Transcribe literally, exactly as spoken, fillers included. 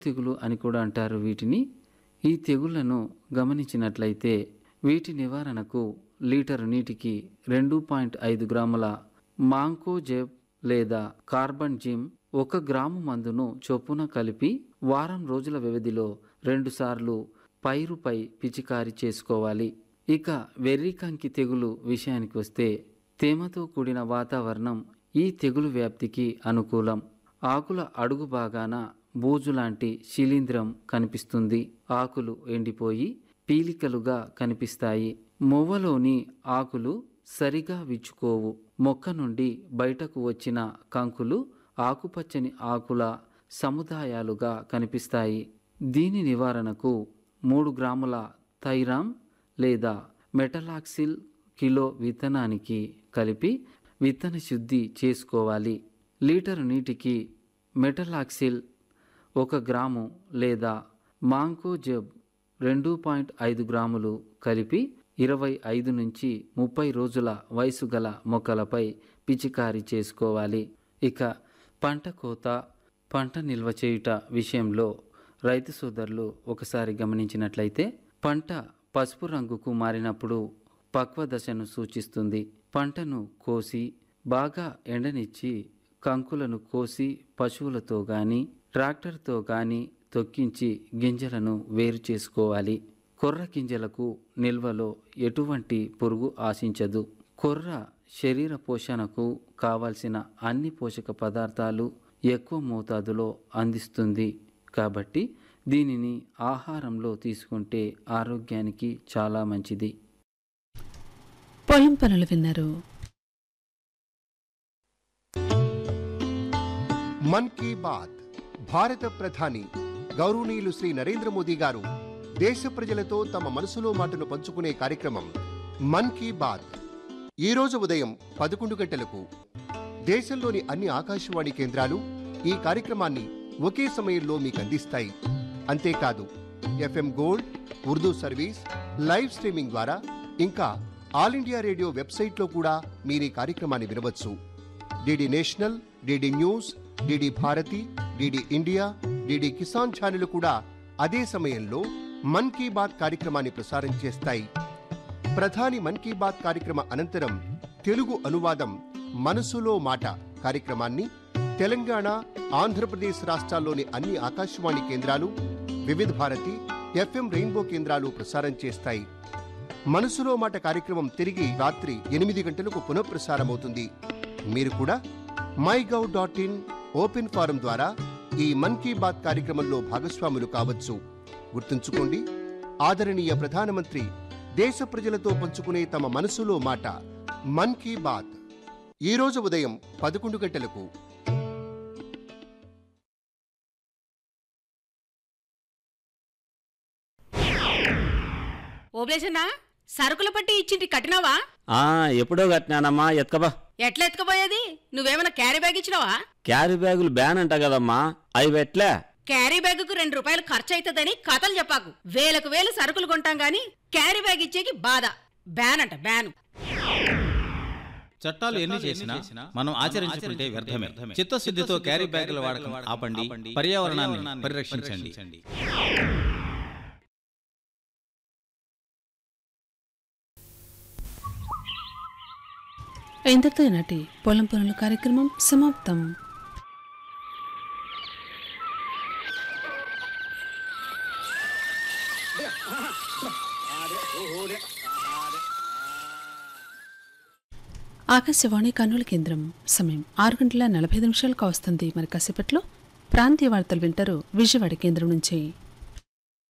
తెగులు అని కూడా అంటారు వీటిని. ఈ తెగుళ్లను గమనించినట్లయితే వీటి నివారణకు లీటరు నీటికి రెండు పాయింట్ ఐదు గ్రాముల మాంకోజెబ్ లేదా కార్బన్ జిమ్ ఒక గ్రాము మందును చొప్పున కలిపి వారం రోజుల వ్యవధిలో రెండుసార్లు పైరుపై పిచికారీ చేసుకోవాలి. ఇక వెర్రికంకి తెగులు విషయానికి వస్తే తేమతో కూడిన వాతావరణం ఈ తెగులు వ్యాప్తికి అనుకూలం. ఆకుల అడుగు భాగాన బూజు లాంటి శిలీంధ్రం కనిపిస్తుంది. ఆకులు ఎండిపోయి పీలికలుగా కనిపిస్తాయి. మొవ్వలోని ఆకులు సరిగా విచ్చుకోవు. మొక్క నుండి బయటకు వచ్చిన కంకులు ఆకుపచ్చని ఆకుల సముదాయాలుగా కనిపిస్తాయి. దీని నివారణకు మూడు గ్రాముల థైరామ్ లేదా మెటలాక్సిల్ కిలో విత్తనానికి కలిపి విత్తన శుద్ధి చేసుకోవాలి. లీటరు నీటికి మెటలాక్సిల్ ఒక గ్రాము లేదా మాంకోజెబ్ రెండు పాయింట్ ఐదు గ్రాములు కలిపి ఇరవై ఐదు నుంచి ముప్పై రోజుల వయసు గల మొక్కలపై పిచికారీ చేసుకోవాలి. ఇక పంట కోత, పంట నిల్వ చేయుట విషయంలో రైతు సోదరులు ఒకసారి గమనించినట్లయితే పంట పసుపు రంగుకు మారినప్పుడు పక్వ దశను సూచిస్తుంది. పంటను కోసి బాగా ఎండనిచ్చి కంకులను కోసి పశువులతో గాని ట్రాక్టర్తో గాని తొక్కించి గింజలను వేరు చేసుకోవాలి. కొర్ర గింజలకు నిల్వలో ఎటువంటి పురుగు ఆశించదు. కొర్ర శరీర పోషణకు కావలసిన అన్ని పోషక పదార్థాలు ఎక్కువ మోతాదులో అందిస్తుంది. కాబట్టి దీనిని ఆహారంలో తీసుకుంటే ఆరోగ్యానికి చాలా మంచిది. పొలం పనులు విన్నారు. మన్ కీ బాత్ భారత ప్రధాని గౌరవనీయులు శ్రీ నరేంద్ర మోదీ గారు దేశ ప్రజలతో తమ మనసులో మాటను పంచుకునే కార్యక్రమం మన్ కీ బాత్ ఈరోజు ఉదయం పదకొండు గంటలకు దేశంలోని అన్ని ఆకాశవాణి కేంద్రాలు ఈ కార్యక్రమాన్ని ఒకే సమయంలో మీకు అందిస్తాయి. అంతేకాదు FM gold, Urdu service, live streaming ద్వారా ఇంకా ఆల్ ఇండియా రేడియో వెబ్సైట్లో కూడా మీరు ఈ కార్యక్రమాన్ని వినవచ్చు. DD national, DD news, DD Bharati, DD India, DD Kisan ఛానళ్లు కూడా అదే సమయంలో మన్ కీ బాత్ కార్యక్రమాన్ని ప్రసారం చేస్తాయి. ప్రధాని మన్ కీ బాత్ కార్యక్రమ అనంతరం తెలుగు అనువాదం మనసులో మాట కార్యక్రమాన్ని తెలంగాణ, ఆంధ్రప్రదేశ్ రాష్ట్రాల్లోని అన్ని ఆకాశవాణి కేంద్రాలు, వివిధ భారతి, ఎఫ్ఎం రెయిన్బో కేంద్రాలు ప్రసారం చేస్తాయి. మనసులో మాట కార్యక్రమం తిరిగి రాత్రి ఎనిమిది గంటలకు పునఃప్రసారమవుతుంది. మీరు కూడా my gov dot in open form ద్వారా ఈ మన్ కీ బాత్ కార్యక్రమంలో భాగస్వాములు కావచ్చు. గుర్తుంచుకోండి, ఆదరణీయ ప్రధానమంత్రి దేశ ప్రజలతో పంచుకునే తమ మనసులో మాట మన్ కీ బాత్ ఈరోజు ఉదయం పదకొండు గంటలకు. ఓబ్లేసన్నా, సరుకుల పట్టి ఇచ్చింటి కట్టినావా? ఆ ఎప్పుడో కట్టినానమ్మా. ఎత్కబా. ఎట్లా ఎత్తుకుపోయేది? నువ్వేమన్నా క్యారీ బ్యాగ్ ఇచ్చినావా? క్యారీ బ్యాగులు బ్యాన్ అంట కదమ్మా, అవి ఎట్లా? క్యారీ బ్యాగుకు రెండు రూపాయలు ఖర్చు అవుతుందని కథలు చెప్పాకు. వేలకు వేలు సరుకులు కొంటాం గాని క్యారీ బ్యాగ్ ఇచ్చేకి బాధ. బ్యాన్ అంట బ్యాను. చట్టాలు ఎన్ని చేసినా మనం ఆచరించుకుంటే వ్యర్థమే. చిత్తశుద్ధితో క్యారీ బ్యాగుల వాడకం ఆపండి, పర్యావరణాన్ని పరిరక్షించండి. ఇంతతో నాటి పొలం పనుల కార్యక్రమం సమాప్తం. ఆకాశవాణి కర్నూలు కేంద్రం. సమయం ఆరు గంటల నలభై ఐదు నిమిషాలకు వస్తుంది. మరి కాసేపట్లో ప్రాంతీయ వార్తలు వింటారు విజయవాడ కేంద్రం నుంచి.